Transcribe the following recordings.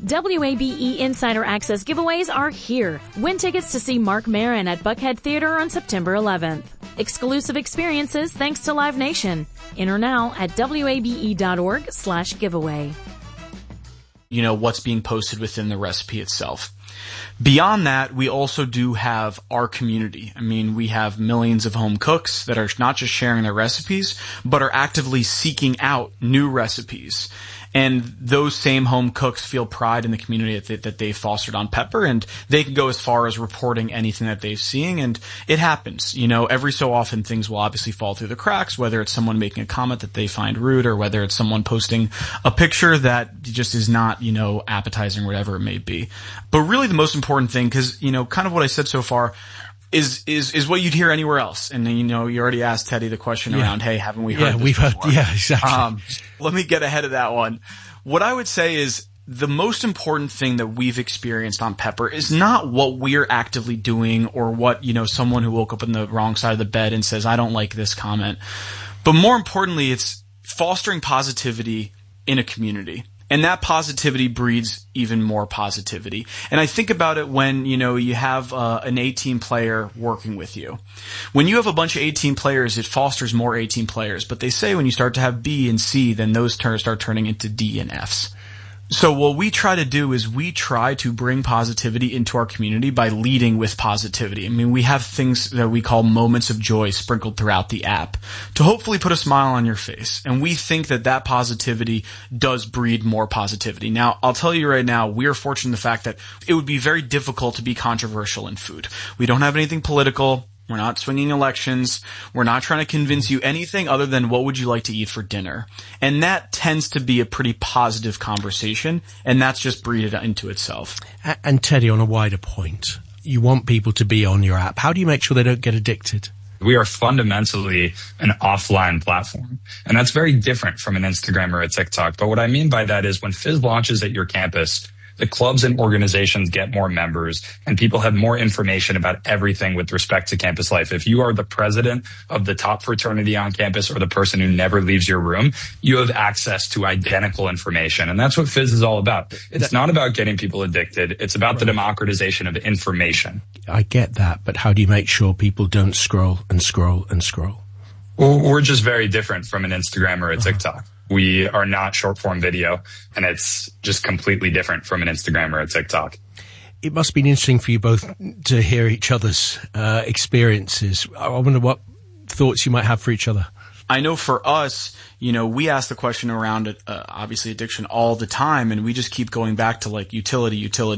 WABE Insider Access giveaways are here. Win tickets to see Marc Maron at Buckhead Theater on September 11th. Exclusive experiences thanks to Live Nation. Enter now at wabe.org/giveaway. You know, what's being posted within the recipe itself. Beyond that, we also do have our community. I mean, we have millions of home cooks that are not just sharing their recipes, but are actively seeking out new recipes. And those same home cooks feel pride in the community that they've fostered on Pepper, and they can go as far as reporting anything that they're seeing, and it happens. You know, every so often things will obviously fall through the cracks, whether it's someone making a comment that they find rude, or whether it's someone posting a picture that just is not, you know, appetizing, whatever it may be. But really the most important thing, because, you know, kind of what I said so far, is what you'd hear anywhere else. And then, you know, you already asked Teddy the question around, hey, haven't we heard this before? Yeah, exactly. Let me get ahead of that one. What I would say is the most important thing that we've experienced on Pepper is not what we're actively doing or what, you know, someone who woke up on the wrong side of the bed and says, I don't like this comment. But more importantly, it's fostering positivity in a community. And that positivity breeds even more positivity. And I think about it when, you know, you have an A-team player working with you. When you have a bunch of A-team players, it fosters more A-team players. But they say when you start to have B and C, then those start turning into D and Fs. So what we try to do is we try to bring positivity into our community by leading with positivity. I mean, we have things that we call moments of joy sprinkled throughout the app to hopefully put a smile on your face. And we think that that positivity does breed more positivity. Now, I'll tell you right now, we are fortunate in the fact that it would be very difficult to be controversial in food. We don't have anything political. We're not swinging elections. We're not trying to convince you anything other than what would you like to eat for dinner. And that tends to be a pretty positive conversation, and that's just breeded into itself. And Teddy, on a wider point, you want people to be on your app. How do you make sure they don't get addicted? We are fundamentally an offline platform, and that's very different from an Instagram or a TikTok. But what I mean by that is when Fizz launches at your campus, the clubs and organizations get more members, and people have more information about everything with respect to campus life. If you are the president of the top fraternity on campus or the person who never leaves your room, you have access to identical information. And that's what Fizz is all about. It's not about getting people addicted. It's about the democratization of information. I get that, but how do you make sure people don't scroll and scroll and scroll? Well, we're just very different from an Instagram or a TikTok. We are not short form video, and it's just completely different from an Instagram or a TikTok. It must be interesting for you both to hear each other's experiences. I wonder what thoughts you might have for each other. I know for us, you know, we ask the question around obviously addiction all the time, and we just keep going back to like utility.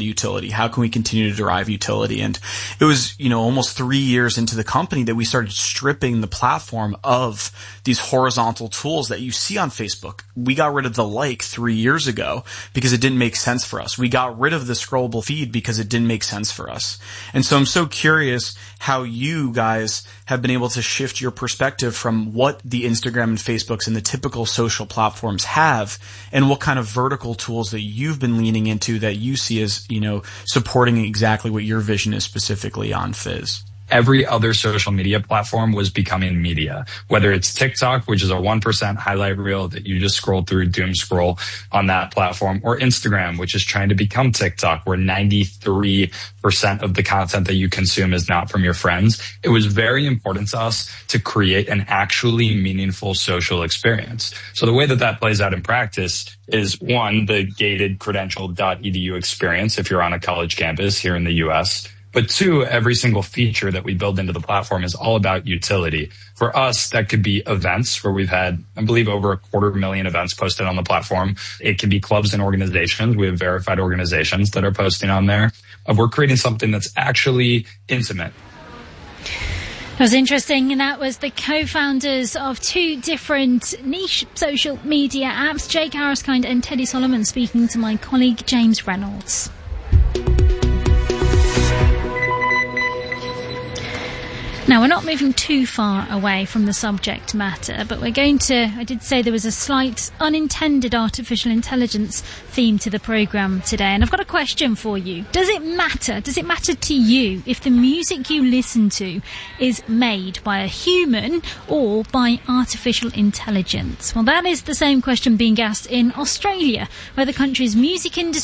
How can we continue to derive utility? And it was, you know, almost 3 years into the company that we started stripping the platform of these horizontal tools that you see on Facebook. We got rid of the like 3 years ago because it didn't make sense for us. We got rid of the scrollable feed because it didn't make sense for us. And so I'm so curious how you guys have been able to shift your perspective from what the Instagram and Facebooks and the typical social platforms have, and what kind of vertical tools that you've been leaning into that you see as, you know, supporting exactly what your vision is specifically on Fizz. Every other social media platform was becoming media, whether it's TikTok, which is a 1% highlight reel that you just scroll through, doom scroll on that platform, or Instagram, which is trying to become TikTok, where 93% of the content that you consume is not from your friends. It was very important to us to create an actually meaningful social experience. So the way that that plays out in practice is, one, the gated credential.edu experience if you're on a college campus here in the US. But two, every single feature that we build into the platform is all about utility. For us, that could be events where we've had, I believe, over 250,000 events posted on the platform. It can be clubs and organizations. We have verified organizations that are posting on there. We're creating something that's actually intimate. That was interesting, and that was the co-founders of two different niche social media apps, Jake Harriskind and Teddy Solomon, speaking to my colleague James Reynolds. Now, we're not moving too far away from the subject matter, but we're going to, I did say there was a slight unintended artificial intelligence theme to the programme today, and I've got a question for you. Does it matter to you if the music you listen to is made by a human or by artificial intelligence? Well, that is the same question being asked in Australia, where the country's music industry